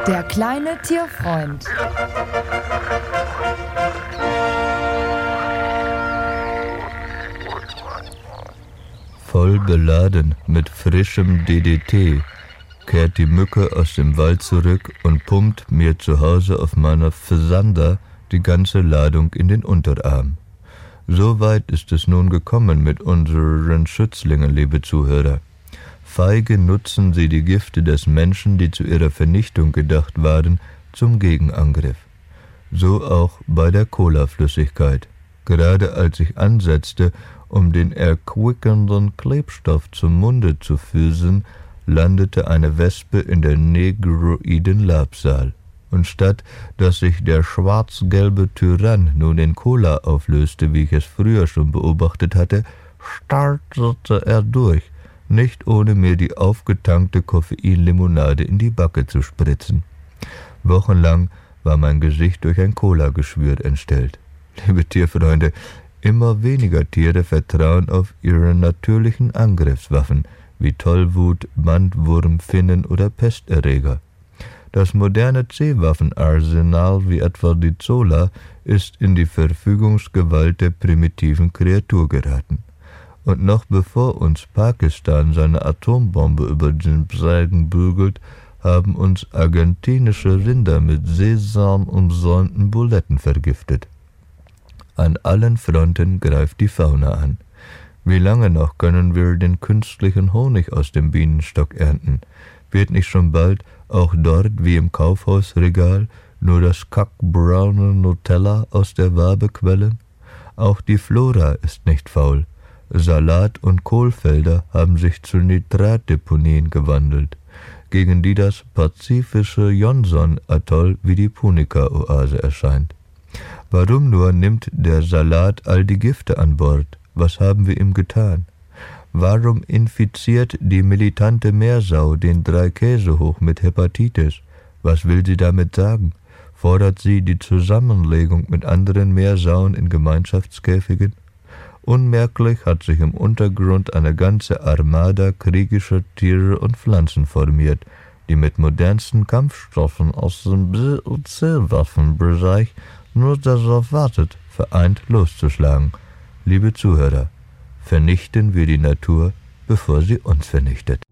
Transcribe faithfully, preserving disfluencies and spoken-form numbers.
Der kleine Tierfreund. Voll beladen mit frischem D D T kehrt die Mücke aus dem Wald zurück und pumpt mir zu Hause auf meiner Versander die ganze Ladung in den Unterarm. So weit ist es nun gekommen mit unseren Schützlingen, liebe Zuhörer. Feige nutzen sie die Gifte des Menschen, die zu ihrer Vernichtung gedacht waren, zum Gegenangriff. So auch bei der Colaflüssigkeit. Gerade als ich ansetzte, um den erquickenden Klebstoff zum Munde zu füßen, landete eine Wespe in der negroiden Labsal. Und statt dass sich der schwarz-gelbe Tyrann nun in Cola auflöste, wie ich es früher schon beobachtet hatte, startete er durch, nicht ohne mir die aufgetankte Koffeinlimonade in die Backe zu spritzen. Wochenlang war mein Gesicht durch ein Cola-Geschwür entstellt. Liebe Tierfreunde, immer weniger Tiere vertrauen auf ihre natürlichen Angriffswaffen, wie Tollwut, Bandwurm, Finnen oder Pesterreger. Das moderne C-Waffenarsenal, wie etwa die Zola, ist in die Verfügungsgewalt der primitiven Kreatur geraten. Und noch bevor uns Pakistan seine Atombombe über den Bergen bügelt, haben uns argentinische Rinder mit Sesam umsäumten Buletten vergiftet. An allen Fronten greift die Fauna an. Wie lange noch können wir den künstlichen Honig aus dem Bienenstock ernten? Wird nicht schon bald auch dort wie im Kaufhausregal nur das kackbraune Nutella aus der Wabe quellen? Auch die Flora ist nicht faul. Salat- und Kohlfelder haben sich zu Nitratdeponien gewandelt, gegen die das pazifische Jonson-Atoll wie die Punika-Oase erscheint. Warum nur nimmt der Salat all die Gifte an Bord? Was haben wir ihm getan? Warum infiziert die militante Meersau den Dreikäsehoch mit Hepatitis? Was will sie damit sagen? Fordert sie die Zusammenlegung mit anderen Meersauen in Gemeinschaftskäfigen? Unmerklich hat sich im Untergrund eine ganze Armada kriegischer Tiere und Pflanzen formiert, die mit modernsten Kampfstoffen aus dem B- und C-Waffenbereich nur darauf wartet, vereint loszuschlagen. Liebe Zuhörer, vernichten wir die Natur, bevor sie uns vernichtet.